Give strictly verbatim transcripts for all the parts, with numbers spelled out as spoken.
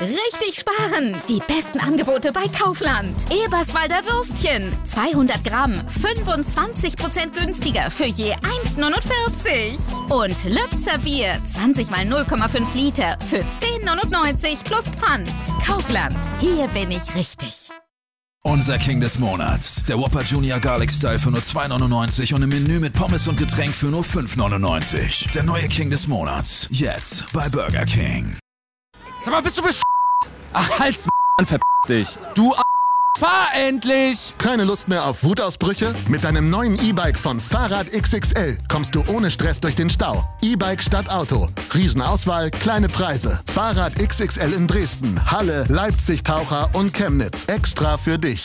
Richtig sparen! Die besten Angebote bei Kaufland. Eberswalder Würstchen. zweihundert Gramm, fünfundzwanzig Prozent günstiger für je eins neunundvierzig. Und Lübzer Bier, zwanzig mal null Komma fünf Liter für zehn neunundneunzig plus Pfand. Kaufland, hier bin ich richtig. Unser King des Monats. Der Whopper Junior Garlic Style für nur zwei Neunundneunzig und im Menü mit Pommes und Getränk für nur fünf Neunundneunzig. Der neue King des Monats. Jetzt bei Burger King. Sag mal, bist du besch***? Ach, halt's m***, verpiss dich. Du a***, fahr endlich! Keine Lust mehr auf Wutausbrüche? Mit deinem neuen E-Bike von Fahrrad X X L kommst du ohne Stress durch den Stau. E-Bike statt Auto. Riesenauswahl, kleine Preise. Fahrrad X X L in Dresden, Halle, Leipzig, Taucher und Chemnitz. Extra für dich.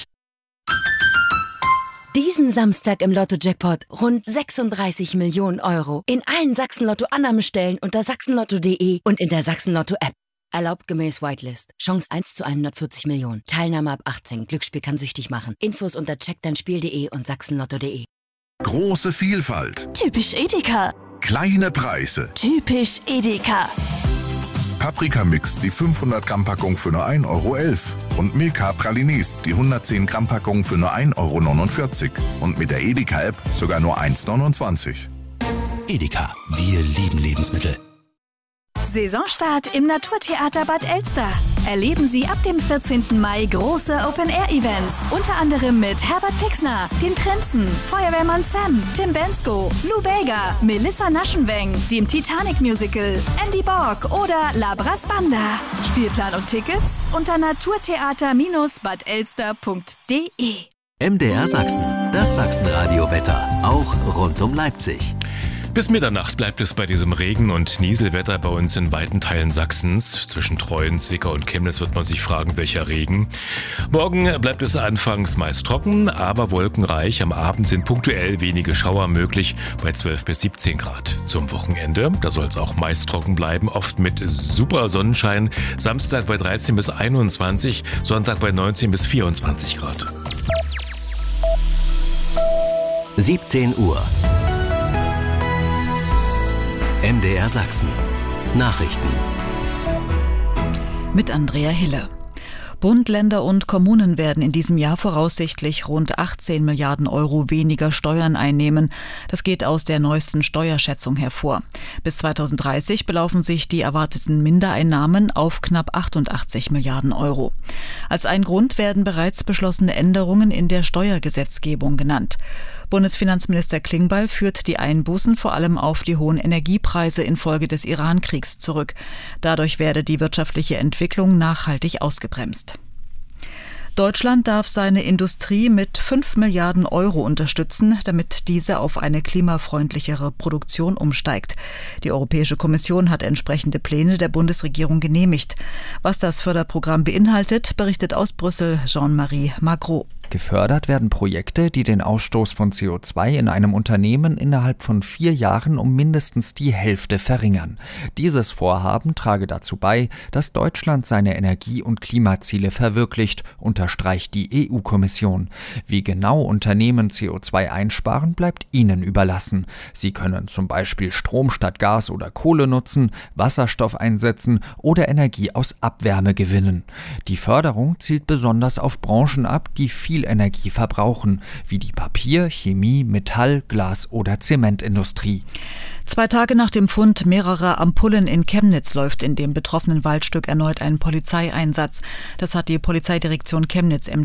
Diesen Samstag im Lotto-Jackpot rund sechsunddreißig Millionen Euro. In allen Sachsen-Lotto-Annahmestellen unter sachsenlotto punkt de und in der Sachsen-Lotto-App. Erlaubt gemäß Whitelist. Chance eins zu hundertvierzig Millionen. Teilnahme ab achtzehn. Glücksspiel kann süchtig machen. Infos unter check dein spiel punkt de und sachsenlotto punkt de. Große Vielfalt. Typisch Edeka. Kleine Preise. Typisch Edeka. Paprika-Mix, die fünfhundert Gramm Packung für nur ein Euro elf. Und Milka Pralines, die hundertzehn Gramm Packung für nur ein Euro neunundvierzig. Und mit der Edeka-App sogar nur eins neunundzwanzig. Edeka, wir lieben Lebensmittel. Saisonstart im Naturtheater Bad Elster. Erleben Sie ab dem vierzehnten Mai große Open-Air-Events. Unter anderem mit Herbert Pixner, den Prinzen, Feuerwehrmann Sam, Tim Bensko, Lou Bega, Melissa Naschenweng, dem Titanic-Musical, Andy Borg oder Labras Banda. Spielplan und Tickets unter naturtheater Bindestrich bad elster punkt de. M D R Sachsen, das Sachsenradio-Wetter, auch rund um Leipzig. Bis Mitternacht bleibt es bei diesem Regen- und Nieselwetter bei uns in weiten Teilen Sachsens. Zwischen Treuen, Zwickau und Chemnitz wird man sich fragen, welcher Regen. Morgen bleibt es anfangs meist trocken, aber wolkenreich. Am Abend sind punktuell wenige Schauer möglich bei zwölf bis siebzehn Grad. Zum Wochenende, da soll es auch meist trocken bleiben, oft mit super Sonnenschein. Samstag bei dreizehn bis einundzwanzig, Sonntag bei neunzehn bis vierundzwanzig Grad. siebzehn Uhr. M D R Sachsen. Nachrichten. Mit Andrea Hille. Bund, Länder und Kommunen werden in diesem Jahr voraussichtlich rund achtzehn Milliarden Euro weniger Steuern einnehmen. Das geht aus der neuesten Steuerschätzung hervor. Bis zweitausenddreißig belaufen sich die erwarteten Mindereinnahmen auf knapp achtundachtzig Milliarden Euro. Als ein Grund werden bereits beschlossene Änderungen in der Steuergesetzgebung genannt. Bundesfinanzminister Klingbeil führt die Einbußen vor allem auf die hohen Energiepreise infolge des Iran-Kriegs zurück. Dadurch werde die wirtschaftliche Entwicklung nachhaltig ausgebremst. Deutschland darf seine Industrie mit fünf Milliarden Euro unterstützen, damit diese auf eine klimafreundlichere Produktion umsteigt. Die Europäische Kommission hat entsprechende Pläne der Bundesregierung genehmigt. Was das Förderprogramm beinhaltet, berichtet aus Brüssel Jean-Marie Magro. Gefördert werden Projekte, die den Ausstoß von C O zwei in einem Unternehmen innerhalb von vier Jahren um mindestens die Hälfte verringern. Dieses Vorhaben trage dazu bei, dass Deutschland seine Energie- und Klimaziele verwirklicht, unterstreicht die E U-Kommission. Wie genau Unternehmen C O zwei einsparen, bleibt ihnen überlassen. Sie können zum Beispiel Strom statt Gas oder Kohle nutzen, Wasserstoff einsetzen oder Energie aus Abwärme gewinnen. Die Förderung zielt besonders auf Branchen ab, die viel Energie verbrauchen, wie die Papier-, Chemie-, Metall-, Glas- oder Zementindustrie. Zwei Tage nach dem Fund mehrerer Ampullen in Chemnitz läuft in dem betroffenen Waldstück erneut ein Polizeieinsatz. Das hat die Polizeidirektion Chemnitz M